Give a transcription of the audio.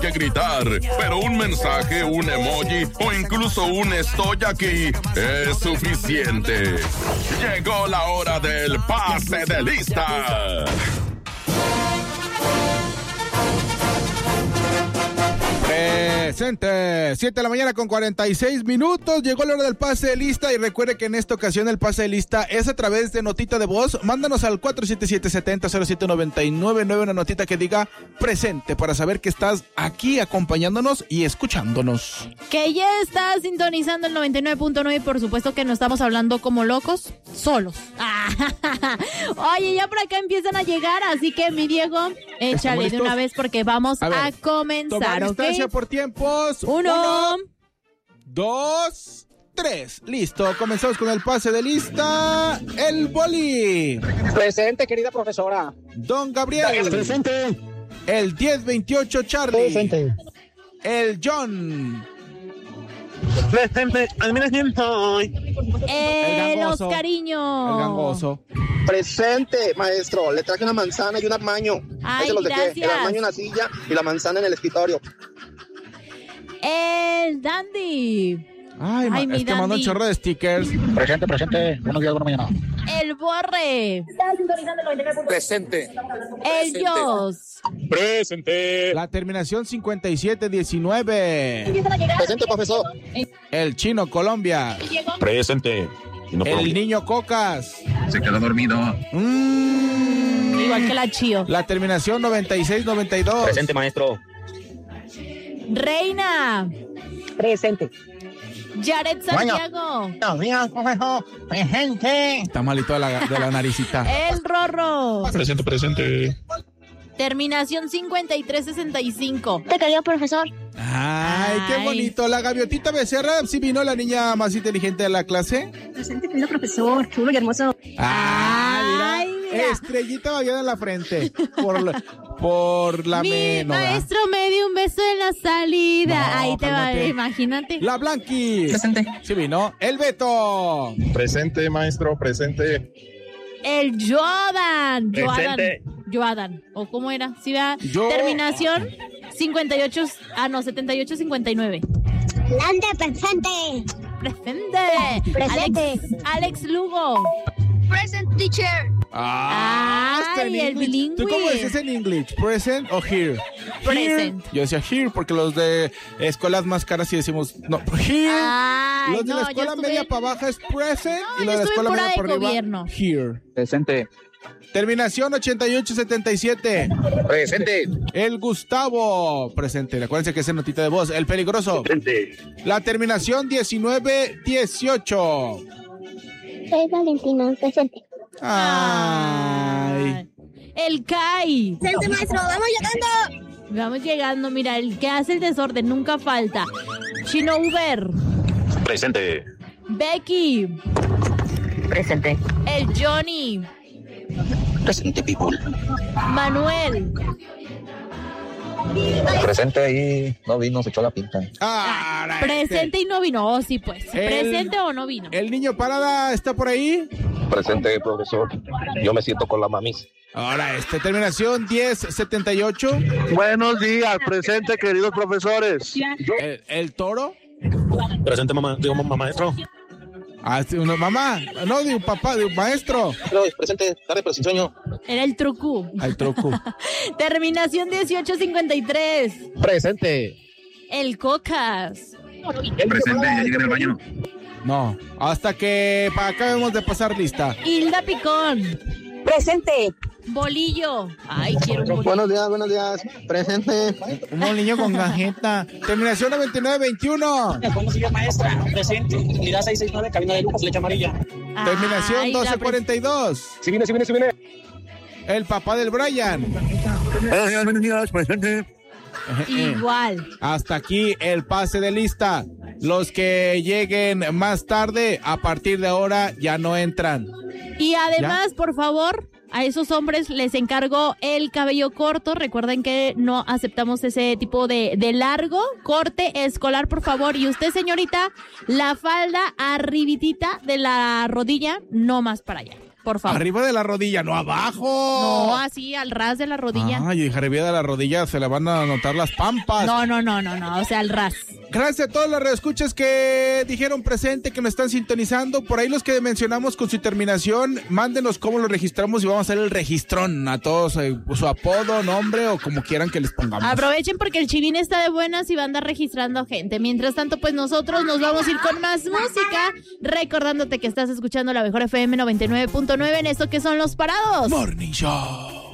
que gritar, pero un mensaje, un emoji o incluso un estoy aquí es suficiente. Llegó la hora del pase de lista. Presente, 7 de la mañana con 46 minutos, llegó la hora del pase de lista y recuerde que en esta ocasión el pase de lista es a través de notita de voz. Mándanos al 477-70-0799 una notita que diga presente para saber que estás aquí acompañándonos y escuchándonos. Que ya estás sintonizando el 99.9 y por supuesto que no estamos hablando como locos, solos. Oye, ya por acá empiezan a llegar, así que mi Diego, échale de una vez porque vamos a comenzar, ¿ok? Por tiempos. 1, 2, 3. Listo, comenzamos con el pase de lista. El boli. Presente, querida profesora. Don Gabriel. Presente. El 1028 Charlie. Presente. El John. Presente. Los gangoso. cariños. El gangoso. Presente, maestro. Le traje una manzana y un armaño. Ay, Ahí se los dejé. gracias. El armaño en la silla y la manzana en el escritorio. El Dandy. Ay, mi es que mandó un Dandy. chorro de stickers. Presente. Buenos días, buena mañana. El Borre. Presente. El Dios. Presente. La terminación 5719. Presente, profesor. El Chino Colombia. Presente. El Niño Cocas. Se quedó dormido. Igual que la Chío. La terminación 9692. Presente, maestro. Reina. Presente. Yaret Santiago. Buenos días, profesor. Presente. Está malito de la naricita. El Rorro. Presente. Terminación 5365. Te querido profesor. Ay, qué Ay. bonito. La Gaviotita Becerra, ¿sí vino la niña más inteligente de la clase? Presente, querido profesor. Chulo y hermoso. Ah, Ay, mira. mira. Estrellita babiada en la frente. Por la Mi menor. maestro me dio un beso en la salida. No, Ahí te va, cálmate. imagínate. La Blanqui. Presente. Sí vino. El Beto. Presente, maestro. Presente. El Joadan. Presente. Joadan. ¿O cómo era? ¿Sí va? Yo- Terminación 7859. Landa, presente. Presente. Presente. Alex Lugo. Present teacher. Hasta en Ay, el English. bilingüe. ¿Tú cómo dices en English? ¿Present o here? Present. Here. Yo decía here porque los de escuelas más caras sí decimos no, here. Ay, Los de la no, escuela yo estuve media en- para abajo es present No, y yo los de la estuve escuela fuera media de para arriba gobierno. here. Presente. Terminación 8877. Presente. El Gustavo presente. Acuérdense que es en notita de voz. El Peligroso. Presente. La terminación 1918. Soy Valentina, presente. Ay. El Kai. Presente, maestro. Vamos llegando. Vamos llegando, mira, el que hace el desorden nunca falta. Chino Uber. Presente. Becky. Presente. El Johnny. Presente, people. Manuel. Presente ahí. No vino, se echó la pinta. Ahora Presente y no vino. Oh, sí, pues. El- Presente o no vino. ¿El niño Parada está por ahí? Presente, profesor. Yo me siento con la mamis. Ahora terminación 1078. Buenos días, presente, queridos profesores. El Toro. Presente, mamá. Digo, maestro. Ah, sí, mamá. No, de un papá, de un maestro. Presente, tarde, pero sin sueño. Era el truco. Al truco. Terminación 1853. Presente. El Cocas. Presente, ya llegué del baño. No, hasta que para acá debemos de pasar lista. Hilda Picón. Presente. Bolillo. Ay, quiero un bolillo. Buenos días. Presente. Un niño con cajeta. Terminación 9921. Buenos días, maestra. Presente. Unidad 669, cabina de Lucas, leche amarilla. Terminación Ay, la 1242. Si viene. El papá del Brian. Buenos días, presente. Igual. Hasta aquí el pase de lista. Los que lleguen más tarde, a partir de ahora ya no entran. Y además, por favor, a esos hombres les encargo el cabello corto. Recuerden que no aceptamos ese tipo de largo corte escolar, por favor. Y usted, señorita, la falda arribitita de la rodilla, no más para allá. Por favor. Arriba de la rodilla, no abajo. No, así, al ras de la rodilla. Ay, dije, arriba de la rodilla se le van a notar las pampas. No, o sea, al ras. Gracias a todos los radioescuchas que dijeron presente, que nos están sintonizando. Por ahí los que mencionamos con su terminación, mándenos cómo lo registramos y vamos a hacer el registrón a todos, su apodo, nombre o como quieran que les pongamos. Aprovechen porque el Chivín está de buenas y va a andar registrando gente. Mientras tanto, pues nosotros nos vamos a ir con más música, recordándote que estás escuchando la mejor FM 99.9 en esto que son Los Parados Morning Show.